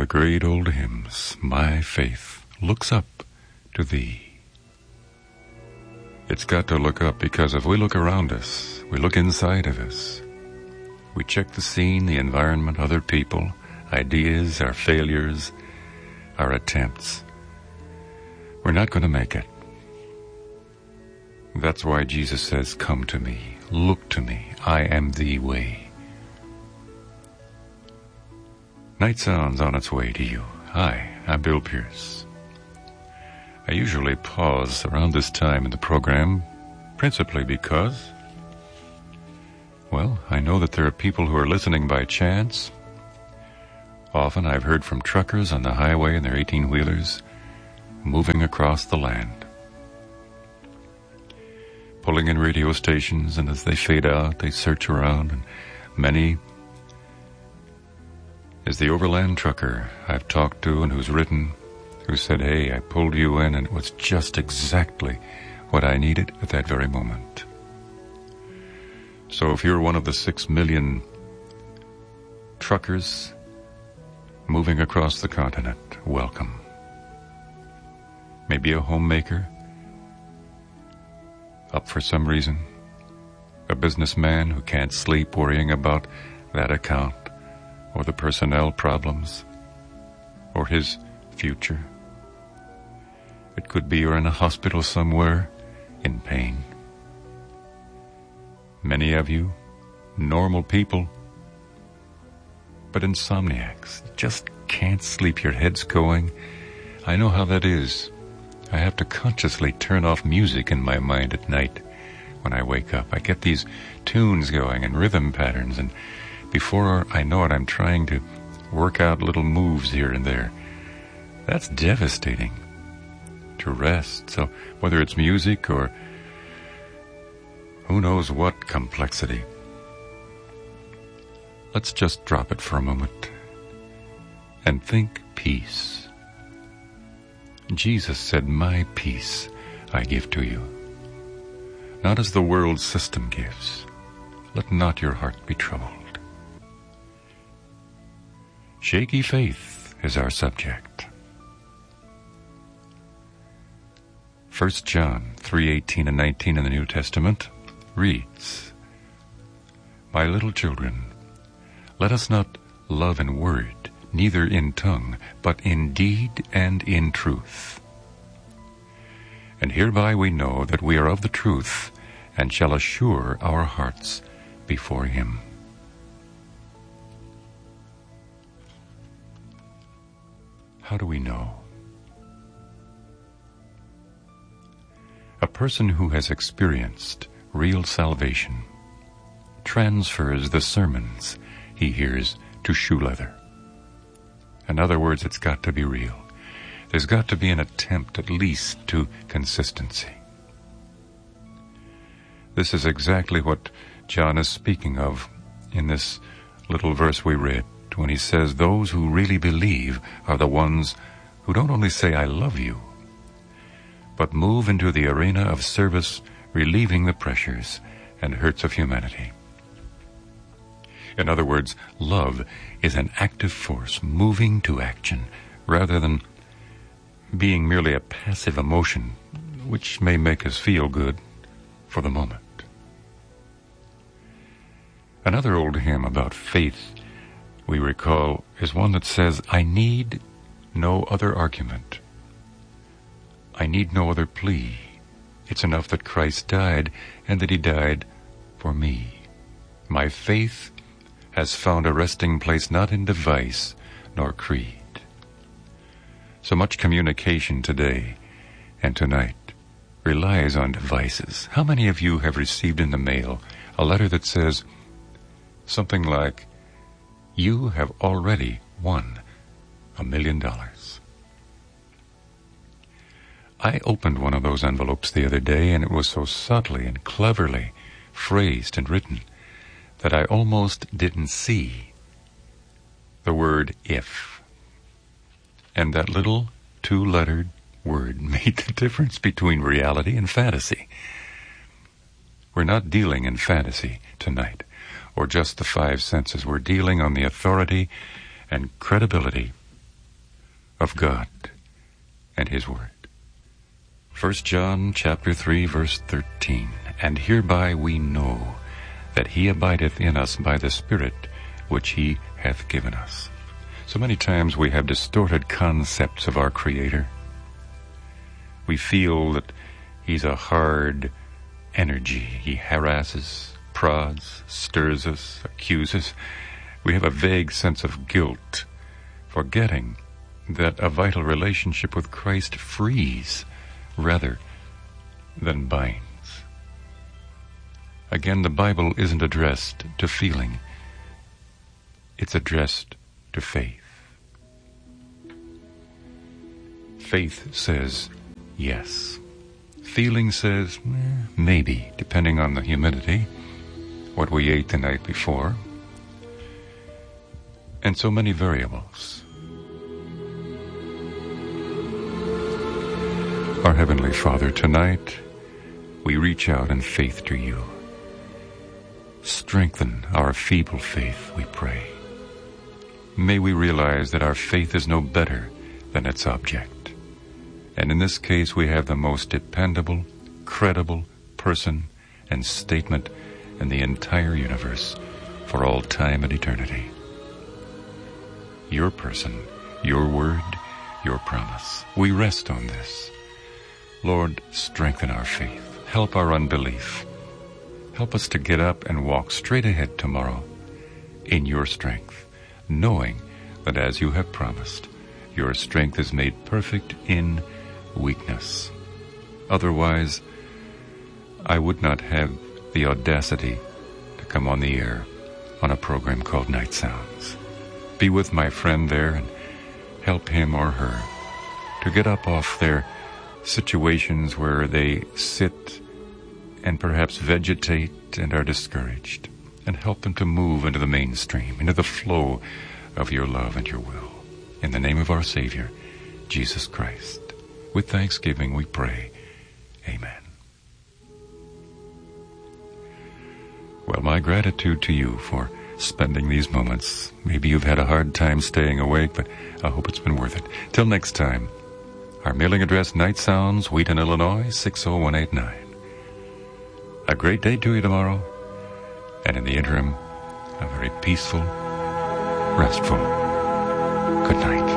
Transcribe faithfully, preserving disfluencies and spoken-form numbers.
the great old hymns, my faith looks up to thee. It's got to look up, because if we look around us, we look inside of us, we check the scene, the environment, other people, ideas, our failures, our attempts, we're not going to make it. That's why Jesus says, come to me, look to me, I am the way. Night Sound's on its way to you. Hi, I'm Bill Pierce. I usually pause around this time in the program, principally because, well, I know that there are people who are listening by chance. Often I've heard from truckers on the highway in their eighteen-wheelers moving across the land, pulling in radio stations, and as they fade out, they search around, and many is the overland trucker I've talked to and who's written, who said, hey, I pulled you in and it was just exactly what I needed at that very moment. So if you're one of the six million truckers moving across the continent, welcome. Maybe a homemaker, up for some reason, a businessman who can't sleep worrying about that account or the personnel problems or his future. It could be you're in a hospital somewhere in pain. Many of you, normal people, but insomniacs, just can't sleep, your head's going. I know how that is. I have to consciously turn off music in my mind at night when I wake up. I get these tunes going and rhythm patterns, and before I know it, I'm trying to work out little moves here and there. That's devastating to rest. So whether it's music or who knows what complexity, let's just drop it for a moment and think peace. Jesus said, my peace I give to you, not as the world system gives. Let not your heart be troubled. Shaky faith is our subject. First John three eighteen and nineteen in the New Testament reads, my little children, let us not love in word, neither in tongue, but in deed and in truth. And hereby we know that we are of the truth, and shall assure our hearts before him. How do we know? A person who has experienced real salvation transfers the sermons he hears to shoe leather. In other words, it's got to be real. There's got to be an attempt, at least, to consistency. This is exactly what John is speaking of in this little verse we read, when he says those who really believe are the ones who don't only say, I love you, but move into the arena of service, relieving the pressures and hurts of humanity. In other words, love is an active force moving to action rather than being merely a passive emotion which may make us feel good for the moment. Another old hymn about faith we recall is one that says, I need no other argument. I need no other plea. It's enough that Christ died and that he died for me. My faith has found a resting place not in device nor creed. So much communication today and tonight relies on devices. How many of you have received in the mail a letter that says something like, you have already won a million dollars? I opened one of those envelopes the other day, and it was so subtly and cleverly phrased and written that I almost didn't see the word if. And that little two-lettered word made the difference between reality and fantasy. We're not dealing in fantasy tonight, or just the five senses. We're dealing on the authority and credibility of God and His Word. First John chapter three, verse thirteen. And hereby we know that He abideth in us by the Spirit which He hath given us. So many times we have distorted concepts of our Creator. We feel that He's a hard energy. He harasses, prods, stirs us, accuses. We have a vague sense of guilt, forgetting that a vital relationship with Christ frees rather than binds. Again, the Bible isn't addressed to feeling. It's addressed to faith. Faith says yes. Feeling says eh, maybe, depending on the humidity, what we ate the night before, and so many variables. Our Heavenly Father, tonight we reach out in faith to You. Strengthen our feeble faith, we pray. May we realize that our faith is no better than its object. And in this case, we have the most dependable, credible person and statement in the entire universe for all time and eternity. Your person, Your word, Your promise. We rest on this. Lord, strengthen our faith. Help our unbelief. Help us to get up and walk straight ahead tomorrow in Your strength, knowing that as You have promised, Your strength is made perfect in weakness. Otherwise, I would not have the audacity to come on the air on a program called Night Sounds. Be with my friend there and help him or her to get up off their situations where they sit and perhaps vegetate and are discouraged, and help them to move into the mainstream, into the flow of Your love and Your will. In the name of our Savior, Jesus Christ. With thanksgiving we pray. Amen. Well, my gratitude to you for spending these moments. Maybe you've had a hard time staying awake, but I hope it's been worth it. Till next time, our mailing address, Night Sounds, Wheaton, Illinois, six oh one eight nine. A great day to you tomorrow, and in the interim, a very peaceful, restful good night.